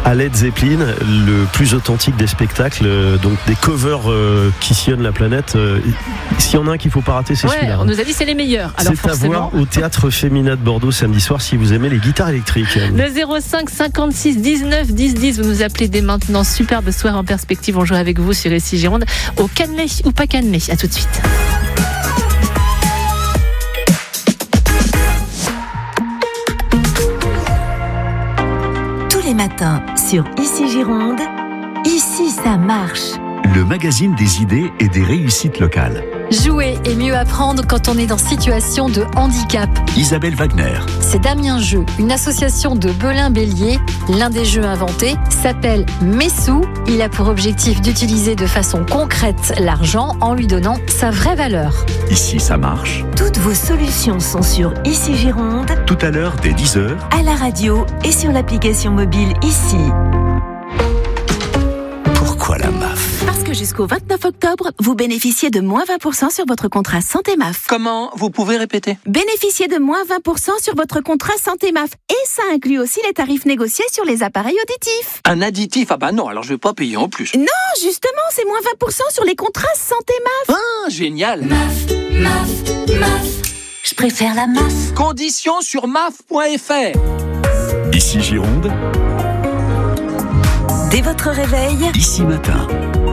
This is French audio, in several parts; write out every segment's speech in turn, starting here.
à Led Zeppelin, le plus authentique des spectacles, donc des covers qui sillonnent la planète. S'il y en a un qu'il ne faut pas rater, c'est celui-là. On nous a dit c'est les meilleurs. Alors c'est forcément à voir au Théâtre Fémina de Bordeaux samedi soir si vous aimez les guitares électriques. Le 05 56 19 10 10, vous nous appelez dès maintenant. Superbe soirée en perspective, on joue avec vous sur Ici Gironde, au cannelé ou pas cannelé. À tout de suite. Tous les matins sur Ici Gironde, ici ça marche. Le magazine des idées et des réussites locales. Jouer et mieux apprendre quand on est dans situation de handicap. Isabelle Wagner. C'est Damien Jeu, une association de Belin-Bélier. L'un des jeux inventés s'appelle Messou. Il a pour objectif d'utiliser de façon concrète l'argent en lui donnant sa vraie valeur. Ici ça marche. Toutes vos solutions sont sur Ici Gironde, Tout à l'heure dès 10h. à la radio et sur l'application mobile Ici. Pourquoi la MAF? Parce que jusqu'au 29 octobre, vous bénéficiez de moins 20% sur votre contrat Santé MAF. Comment? Vous pouvez répéter? Bénéficiez de moins 20% sur votre contrat Santé MAF. Et ça inclut aussi les tarifs négociés sur les appareils auditifs. Un additif? Ah bah non, alors je vais pas payer en plus. Non, justement, c'est moins 20% sur les contrats Santé MAF. Ah, génial! Je préfère la MAF. Conditions sur maf.fr. Ici Gironde, Dès votre réveil, ici matin.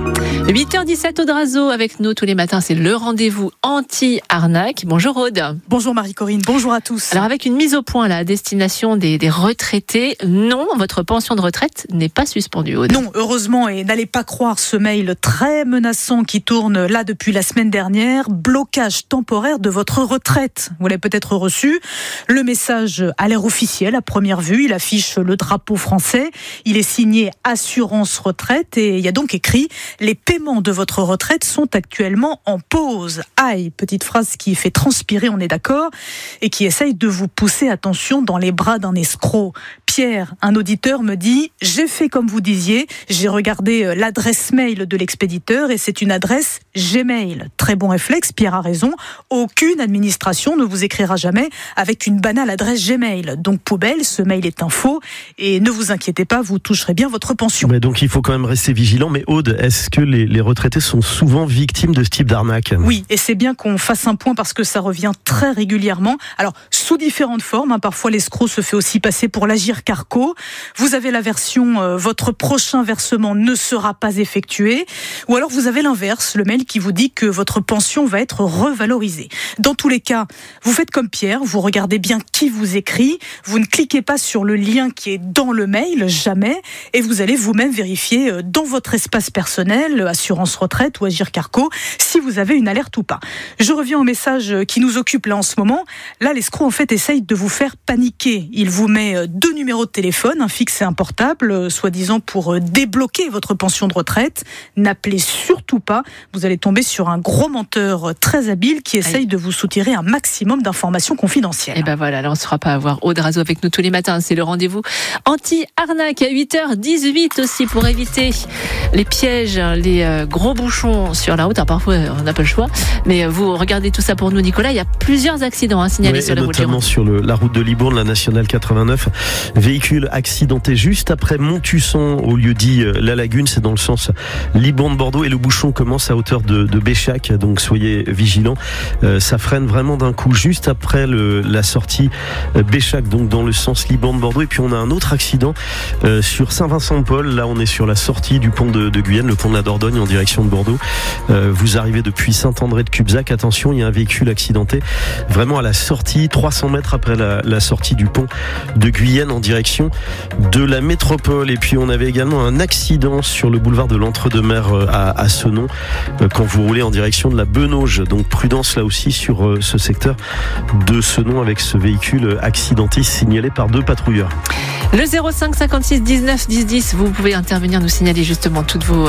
8h17 Audrazo avec nous tous les matins, c'est le rendez-vous anti-arnaque. Bonjour Aude. Bonjour Marie-Corinne, bonjour à tous. Alors avec une mise au point là, à destination des retraités, non, votre pension de retraite n'est pas suspendue, Aude. Non, heureusement, et n'allez pas croire ce mail très menaçant qui tourne là depuis la semaine dernière. Blocage temporaire de votre retraite. Vous l'avez peut-être reçu. Le message a l'air officiel à première vue. Il affiche le drapeau français. Il est signé Assurance Retraite et il y a donc écrit « Les paiements de votre retraite sont actuellement en pause ». Aïe, petite phrase qui fait transpirer, on est d'accord, et qui essaye de vous pousser, attention, dans les bras d'un escroc. Pierre, un auditeur, me dit « J'ai fait comme vous disiez, j'ai regardé l'adresse mail de l'expéditeur et c'est une adresse Gmail ». Très bon réflexe, Pierre a raison. Aucune administration ne vous écrira jamais avec une banale adresse Gmail. Donc poubelle, ce mail est un faux et ne vous inquiétez pas, vous toucherez bien votre pension. Mais donc il faut quand même rester vigilant. Mais Aude, est-ce que les retraités sont souvent victimes de ce type d'arnaque? Oui, et c'est bien qu'on fasse un point parce que ça revient très régulièrement. Alors, sous différentes formes, parfois l'escroc se fait aussi passer pour l'Agirc Arco. Vous avez la version votre prochain versement ne sera pas effectué, ou alors vous avez l'inverse, le mail qui vous dit que votre pension va être revalorisée. Dans tous les cas, vous faites comme Pierre, vous regardez bien qui vous écrit, vous ne cliquez pas sur le lien qui est dans le mail, jamais, et vous allez vous-même vérifier dans votre espace personnel, Assurance Retraite ou Agirc Arco, si vous avez une alerte ou pas. Je reviens au message qui nous occupe là en ce moment. Là, l'escroc en fait essaye de vous faire paniquer. Il vous met 2 numéros de téléphone, un fixe et un portable, soi-disant pour débloquer votre pension de retraite. N'appelez surtout pas. Vous allez tomber sur un gros menteur très habile qui essaye de vous soutirer un maximum d'informations confidentielles. Et ben voilà, là on ne saura pas avoir Audrazo avec nous tous les matins. C'est le rendez-vous anti-arnaque à 8h18 aussi pour éviter les pièges, les gros bouchons sur la route. Alors parfois on n'a pas le choix, mais vous regardez tout ça pour nous, Nicolas. Il y a plusieurs accidents signalés sur la route. Notamment sur la route de Libourne, la nationale 89. Véhicule accidenté juste après Monttusson au lieu dit La Lagune, c'est dans le sens Libourne-Bordeaux et le bouchon commence à hauteur de Béchac, donc soyez vigilants. Ça freine vraiment d'un coup juste après la sortie Béchac, donc dans le sens Libourne-Bordeaux. Et puis on a un autre accident sur Saint-Vincent-de-Paul. Là on est sur la sortie du pont de Guyenne, le pont de la Dordogne en direction de Bordeaux. Vous arrivez depuis Saint-André de Cubzac, attention, il y a un véhicule accidenté vraiment à la sortie, 300 mètres après la sortie du pont de Guyenne en direction de la métropole. Et puis on avait également un accident sur le boulevard de l'Entre-deux-Mers à Senon quand vous roulez en direction de la Benauge. Donc prudence là aussi sur ce secteur de Senon avec ce véhicule accidenté signalé par 2 patrouilleurs. Le 05 56 19 10 10, vous pouvez intervenir, nous signaler justement toutes vos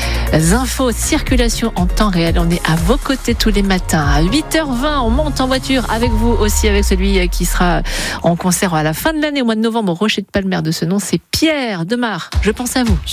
infos, circulation en temps réel. On est à vos côtés tous les matins. À 8h20, on monte en voiture avec vous aussi, avec celui qui sera en concert à la fin de l'année, au mois de novembre, au Rocher de Palmer de Senon. C'est Pierre Demar. Je pense à vous.